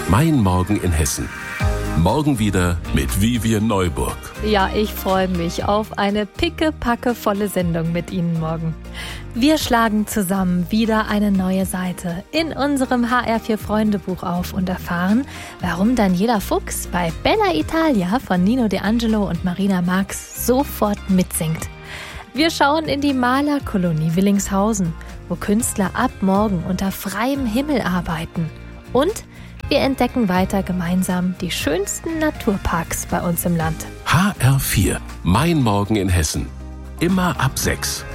Mein Morgen in Hessen. Morgen wieder mit Vivian Neuburg. Ja, ich freue mich auf eine pickepackevolle Sendung mit Ihnen morgen. Wir schlagen zusammen wieder eine neue Seite in unserem HR4 Freundebuch auf und erfahren, warum Daniela Fuchs bei Bella Italia von Nino De Angelo und Marina Marx sofort mitsingt. Wir schauen in die Malerkolonie Willingshausen, wo Künstler ab morgen unter freiem Himmel arbeiten. Und wir entdecken weiter gemeinsam die schönsten Naturparks bei uns im Land. HR4, Mein Morgen in Hessen. Immer ab 6.